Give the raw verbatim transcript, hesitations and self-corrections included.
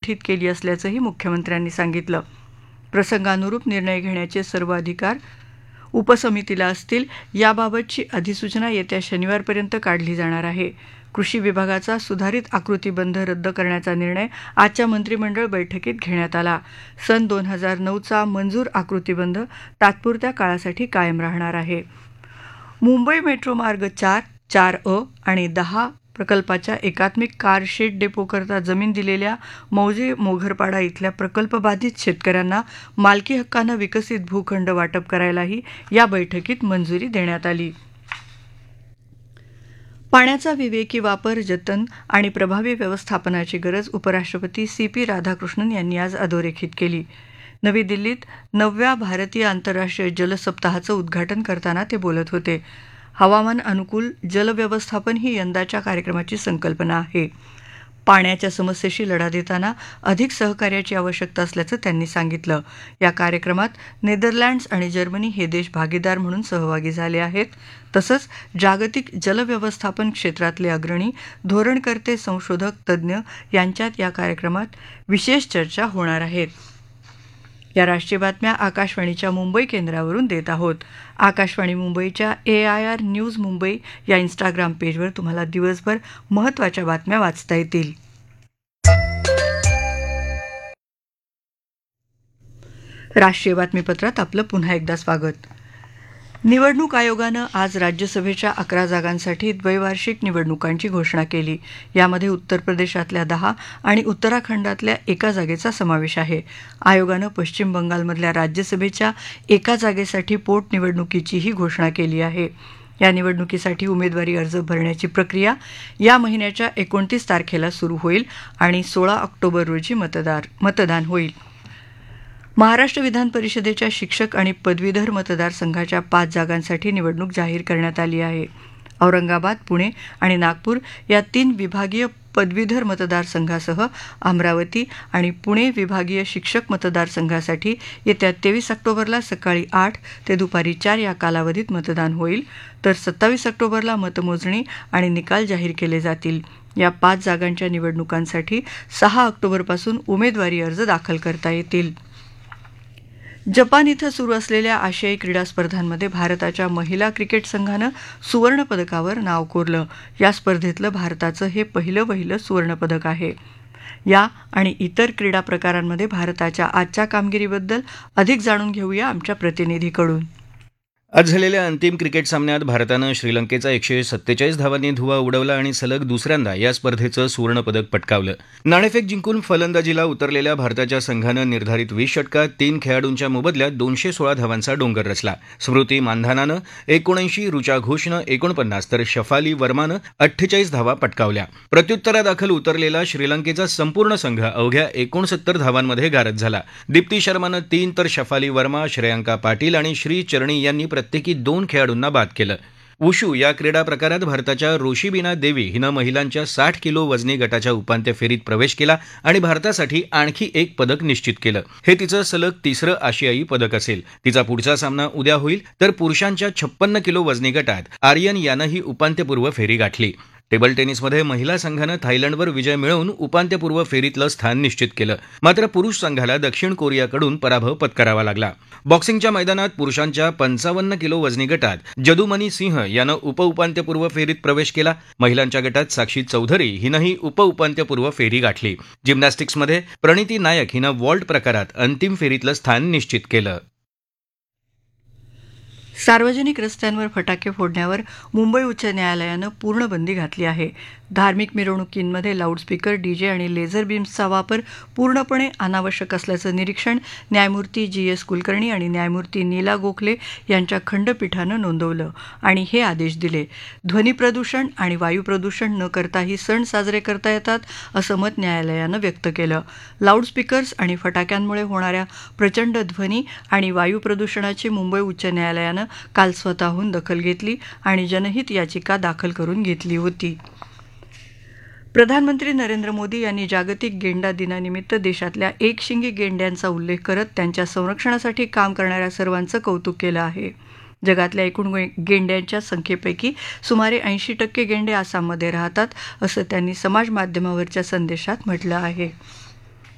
संघटित केली असल्याचंही मुख्यमंत्र्यांनी सांगितलं. प्रसंगानुरूप निर्णय घेण्याचे सर्व अधिकार उपसमितीला असतील. याबाबतची अधिसूचना येत्या शनिवारपर्यंत काढली जाणार आहे. कृषी विभागाचा सुधारित आकृतीबंध रद्द करण्याचा निर्णय आजच्या मंत्रिमंडळ बैठकीत घेण्यात आला. सन दोन हजार नऊचा मंजूर आकृतीबंध तात्पुरत्या काळासाठी कायम राहणार आहे. मुंबई मेट्रो मार्ग चार, चार अ आणि दहा प्रकल्पाच्या एकात्मिक कार शेड डेपोकरता जमीन दिलेल्या मौजे मोघरपाडा इथल्या प्रकल्पबाधित शेतकऱ्यांना मालकी हक्कानं विकसित भूखंड वाटप करायलाही या बैठकीत मंजुरी देण्यात आली. पाण्याचा विवेकी वापर, जतन आणि प्रभावी व्यवस्थापनाची गरज उपराष्ट्रपती सी पी राधाकृष्णन यांनी आज अधोरेखित केली. नवी दिल्लीत नवव्या भारतीय आंतरराष्ट्रीय जल सप्ताहाचं उद्घाटन करताना ते बोलत होते. हवामान अनुकूल जलव्यवस्थापन ही यंदाच्या कार्यक्रमाची संकल्पना आहे. पाण्याच्या समस्येशी लढा देताना अधिक सहकार्याची आवश्यकता असल्याचं त्यांनी सांगितलं. या कार्यक्रमात नेदरलँड्स आणि जर्मनी हे देश भागीदार म्हणून सहभागी झाले आहेत. तसंच जागतिक जलव्यवस्थापन क्षेत्रातले अग्रणी, धोरणकर्ते, संशोधक, तज्ज्ञ यांच्यात या कार्यक्रमात विशेष चर्चा होणार आहेत. या राष्ट्रीय बातम्या आकाशवाणीच्या मुंबई केंद्रावरून देत आहोत. आकाशवाणी मुंबईच्या ए आय आर न्यूज मुंबई या इंस्टाग्राम पेजवर तुम्हाला दिवसभर महत्त्वाच्या बातम्या वाचता येतील. राष्ट्रीय बातमीपत्रात आपलं पुन्हा एकदा स्वागत. निवडणूक आयोगानं आज राज्यसभेच्या अकरा जागांसाठी द्वैवार्षिक निवडणुकांची घोषणा केली. यामध्ये उत्तर प्रदेशातल्या दहा आणि उत्तराखंडातल्या एका जागेचा समावेश आहे. आयोगानं पश्चिम बंगालमधल्या राज्यसभेच्या एका जागेसाठी पोटनिवडणुकीचीही घोषणा केली आहे. या निवडणुकीसाठी उमेदवारी अर्ज भरण्याची प्रक्रिया या महिन्याच्या एकोणतीस तारखेला सुरू होईल आणि सोळा ऑक्टोबर रोजी मतदार मतदान होईल. महाराष्ट्र विधान परिषदेच्या शिक्षक आणि पदवीधर मतदारसंघाच्या पाच जागांसाठी निवडणूक जाहीर करण्यात आली आहे. औरंगाबाद, पुणे आणि नागपूर या तीन विभागीय पदवीधर मतदारसंघासह अमरावती आणि पुणे विभागीय शिक्षक मतदारसंघासाठी येत्या तेवीस ऑक्टोबरला सकाळी आठ ते दुपारी चार या कालावधीत मतदान होईल. तर सत्तावीस ऑक्टोबरला मतमोजणी आणि निकाल जाहीर केले जातील. या पाच जागांच्या निवडणुकांसाठी सहा ऑक्टोबरपासून उमेदवारी अर्ज दाखल करता येतील. जपान इथं सुरू असलेल्या आशियाई क्रीडा स्पर्धांमध्ये भारताच्या महिला क्रिकेट संघानं सुवर्णपदकावर नाव कोरलं. या स्पर्धेतलं भारताचं हे पहिलं वहिलं सुवर्णपदक आहे. या आणि इतर क्रीडा प्रकारांमध्ये भारताच्या आजच्या कामगिरीबद्दल अधिक जाणून घेऊया आमच्या प्रतिनिधीकडून. आज झालेल्या अंतिम क्रिकेट सामन्यात भारतानं श्रीलंकेचा एकशे सत्तेचाळीस धावांनी धुव्वा उडवला आणि सलग दुसऱ्यांदा या स्पर्धेचं सुवर्णपदक पटकावलं. नाणेफेक जिंकून फलंदाजीला उतरलेल्या भारताच्या संघानं निर्धारित वीस षटकात तीन खेळाडूंच्या मोबदल्यात दोनशे सोळा धावांचा डोंगर रचला. स्मृती मानधानानं एकोणऐंशी, ऋचा घोषनं एकोणपन्नास तर शफाली वर्मानं अठ्ठेचाळीस धावा पटकावल्या. प्रत्युत्तरादाखल उतरलेला श्रीलंकेचा संपूर्ण संघ अवघ्या एकोणसत्तर धावांमध्ये गारद झाला. दीप्ती शर्मानं तीन तर शफाली वर्मा, श्रेयांका पाटील आणि श्री चरणी यांनी प्रत्येकी दोन खेळाडूंना बाद केलं. वुशू या क्रीडा प्रकारात भारताच्या रोशीबिना देवी हिनं महिलांच्या साठ किलो वजनी गटाच्या उपांत्य फेरीत प्रवेश केला आणि भारतासाठी आणखी एक पदक निश्चित केलं. हे तिचं सलग तिसरं आशियाई पदक असेल. तिचा पुढचा सामना उद्या होईल. तर पुरुषांच्या छप्पन्न किलो वजनी गटात आर्यन यानंही उपांत्यपूर्व फेरी गाठली. टेबल टेनिसमध्ये महिला संघानं थायलंडवर विजय मिळवून उपांत्यपूर्व फेरीतलं स्थान निश्चित केलं. मात्र पुरुष संघाला दक्षिण कोरियाकडून पराभव पत्करावा लागला. बॉक्सिंगच्या मैदानात पुरुषांच्या पंचावन्न किलो वजनी गटात जदुमनी सिंह यानं उपउपांत्यपूर्व फेरीत प्रवेश केला. महिलांच्या गटात साक्षी चौधरी हिनंही उपउपांत्यपूर्व फेरी गाठली. जिम्नॅस्टिक्समध्ये प्रणिती नायक हिनं वॉल्ट प्रकारात अंतिम फेरीतलं स्थान निश्चित केलं. सार्वजनिक रस्त्यांवर फटाके फोडण्यावर मुंबई उच्च न्यायालयानं पूर्ण बंदी घातली आहे. धार्मिक मिरवणुकींमध्ये लाऊडस्पीकर, डीजे आणि लेझर बीम्सचा वापर पूर्णपणे अनावश्यक असल्याचं निरीक्षण न्यायमूर्ती जी एस कुलकर्णी आणि न्यायमूर्ती नीला गोखले यांच्या खंडपीठानं नोंदवलं आणि हे आदेश दिले. ध्वनी प्रदूषण आणि वायू प्रदूषण न करताही सण साजरे करता येतात असं मत न्यायालयानं व्यक्त केलं. लाऊडस्पीकर्स आणि फटाक्यांमुळे होणाऱ्या प्रचंड ध्वनी आणि वायू प्रदूषणाची मुंबई उच्च न्यायालयानं काल स्वतःहून दखल घेतली आणि जनहित याचिका दाखल करून घेतली होती. प्रधानमंत्री नरेंद्र मोदी यांनी जागतिक गेंडा दिनानिमित्त देशातल्या एकशिंगी गेंड्यांचा उल्लेख करत त्यांच्या संरक्षणासाठी काम करणाऱ्या सर्वांचं कौतुक केलं आहे. जगातल्या एकूण गेंड्यांच्या संख्येपैकी सुमारे ऐंशी टक्के गेंडे आसाममध्ये राहतात असं त्यांनी समाज माध्यमावरच्या संदेशात म्हटलं आहे.